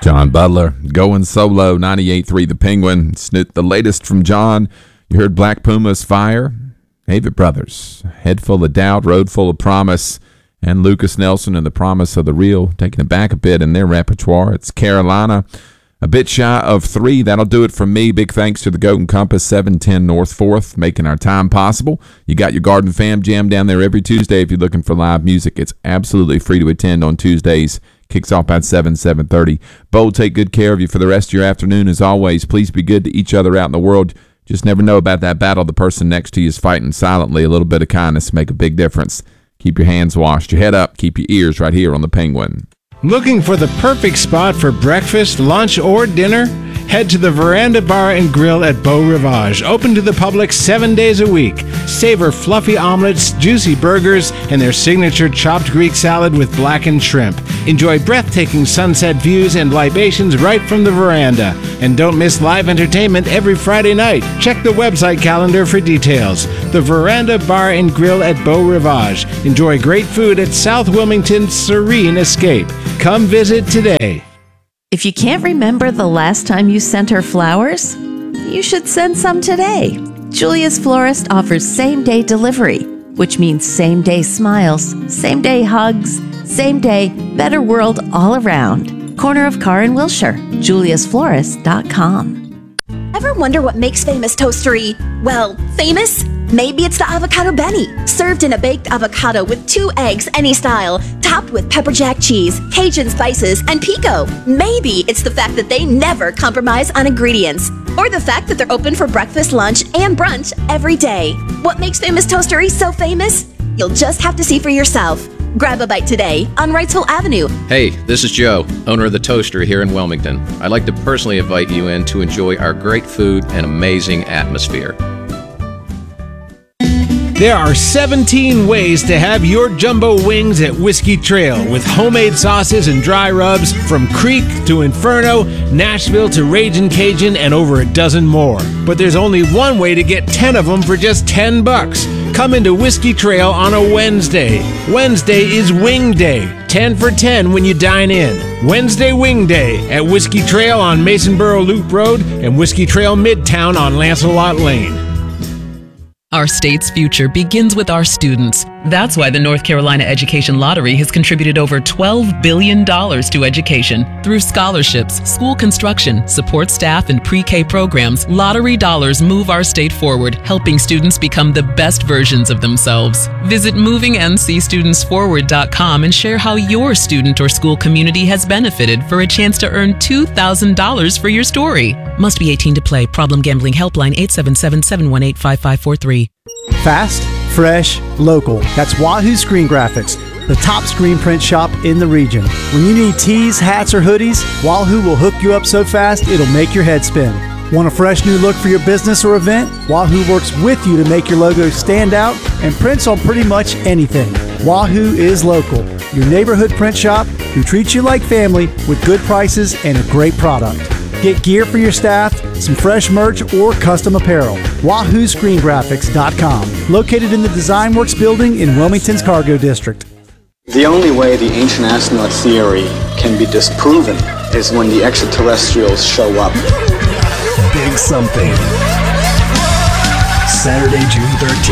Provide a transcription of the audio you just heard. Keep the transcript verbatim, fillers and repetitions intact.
John Butler, going solo, ninety-eight point three The Penguin. Snit, the latest from John. You heard Black Pumas, Fire. Avett Brothers, Head Full of Doubt, Road Full of Promise. And Lucas Nelson and The Promise of the Real, taking it back a bit in their repertoire. It's Carolina, a bit shy of three. That'll do it from me. Big thanks to the Goat and Compass, seven ten North fourth, making our time possible. You got your Garden Fam Jam down there every Tuesday if you're looking for live music. It's absolutely free to attend on Tuesdays. Kicks off at seven, seven thirty. Bo, take good care of you for the rest of your afternoon. As always, please be good to each other out in the world. Just never know about that battle the person next to you is fighting silently. A little bit of kindness make a big difference. Keep your hands washed, your head up, keep your ears right here on the Penguin. Looking for the perfect spot for breakfast, lunch, or dinner? Head to the Veranda Bar and Grill at Beau Rivage, open to the public seven days a week. Savor fluffy omelets, juicy burgers, and their signature chopped Greek salad with blackened shrimp. Enjoy breathtaking sunset views and libations right from the veranda. And don't miss live entertainment every Friday night. Check the website calendar for details. The Veranda Bar and Grill at Beau Rivage. Enjoy great food at South Wilmington's Serene Escape. Come visit today. If you can't remember the last time you sent her flowers, you should send some today. Julia's Florist offers same-day delivery, which means same-day smiles, same-day hugs, same-day better world all around. Corner of Carr and Wilshire, julias florist dot com. Ever wonder what makes Famous Toastery, well, famous? Maybe it's the avocado Benny, served in a baked avocado with two eggs any style, topped with pepper jack cheese, Cajun spices, and pico. Maybe it's the fact that they never compromise on ingredients, or the fact that they're open for breakfast, lunch, and brunch every day. What makes Famous Toastery so famous? You'll just have to see for yourself. Grab a bite today on Wrightsville Avenue. Hey, this is Joe, owner of the Toastery here in Wilmington. I'd like to personally invite you in to enjoy our great food and amazing atmosphere. There are seventeen ways to have your jumbo wings at Whiskey Trail, with homemade sauces and dry rubs from Creek to Inferno, Nashville to Ragin' Cajun, and over a dozen more. But there's only one way to get ten of them for just ten bucks. Come into Whiskey Trail on a Wednesday. Wednesday is Wing Day. ten for ten when you dine in. Wednesday Wing Day at Whiskey Trail on Masonboro Loop Road and Whiskey Trail Midtown on Lancelot Lane. Our state's future begins with our students. That's why the North Carolina Education Lottery has contributed over twelve billion dollars to education. Through scholarships, school construction, support staff, and pre-K programs, lottery dollars move our state forward, helping students become the best versions of themselves. Visit moving n c students forward dot com and share how your student or school community has benefited for a chance to earn two thousand dollars for your story. Must be eighteen to play. Problem Gambling Helpline eight seven seven, seven one eight, five five four three. Fast, fresh, local. That's Wahoo Screen Graphics, the top screen print shop in the region. When you need tees, hats, or hoodies, Wahoo will hook you up so fast it'll make your head spin. Want a fresh new look for your business or event? Wahoo works with you to make your logo stand out and prints on pretty much anything. Wahoo is local, your neighborhood print shop who treats you like family with good prices and a great product. Get gear for your staff, some fresh merch, or custom apparel. Wahoo Screen Graphics dot com, located in the Design Works building in Wilmington's Cargo District. The only way the ancient astronaut theory can be disproven is when the extraterrestrials show up. Big something. Saturday, June thirteenth.